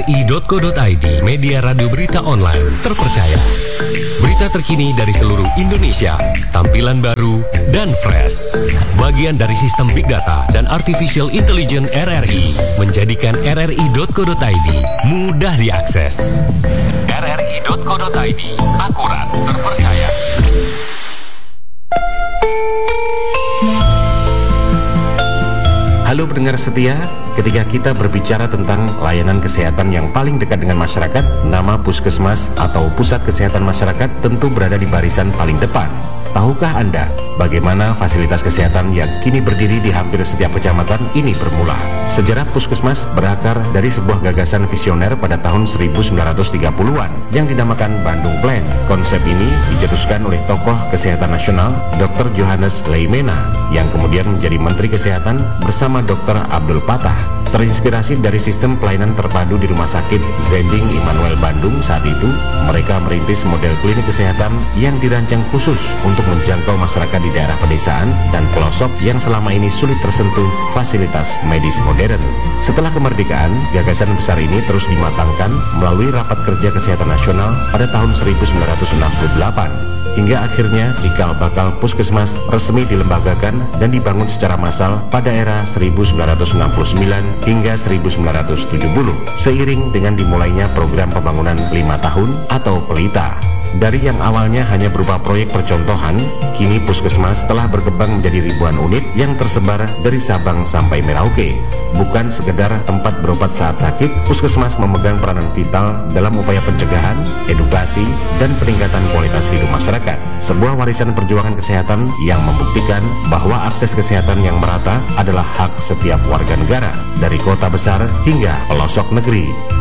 rri.co.id, media radio berita online terpercaya. Berita terkini dari seluruh Indonesia, tampilan baru dan fresh. Bagian dari sistem Big Data dan Artificial Intelligence RRI, menjadikan rri.co.id mudah diakses. rri.co.id, akurat, terpercaya. Halo pendengar setia, ketika kita berbicara tentang layanan kesehatan yang paling dekat dengan masyarakat, nama Puskesmas atau Pusat Kesehatan Masyarakat tentu berada di barisan paling depan. Tahukah Anda bagaimana fasilitas kesehatan yang kini berdiri di hampir setiap kecamatan ini bermula? Sejarah Puskesmas berakar dari sebuah gagasan visioner pada tahun 1930-an yang dinamakan Bandung Plan. Konsep ini dicetuskan oleh tokoh kesehatan nasional Dr. Johannes Leimena yang kemudian menjadi Menteri Kesehatan bersama Dr. Abdul Patah. Terinspirasi dari sistem pelayanan terpadu di Rumah Sakit Zending Immanuel Bandung saat itu, mereka merintis model klinik kesehatan yang dirancang khusus untuk menjangkau masyarakat di daerah pedesaan dan pelosok yang selama ini sulit tersentuh fasilitas medis modern. Setelah kemerdekaan, gagasan besar ini terus dimatangkan melalui Rapat Kerja Kesehatan Nasional pada tahun 1968. Hingga akhirnya cikal bakal Puskesmas resmi dilembagakan dan dibangun secara massal pada era 1969 hingga 1970, seiring dengan dimulainya program pembangunan 5 tahun atau PELITA. Dari yang awalnya hanya berupa proyek percontohan, kini Puskesmas telah berkembang menjadi ribuan unit yang tersebar dari Sabang sampai Merauke. Bukan sekedar tempat berobat saat sakit, Puskesmas memegang peranan vital dalam upaya pencegahan, edukasi, dan peningkatan kualitas hidup masyarakat. Sebuah warisan perjuangan kesehatan yang membuktikan bahwa akses kesehatan yang merata adalah hak setiap warga negara, dari kota besar hingga pelosok negeri.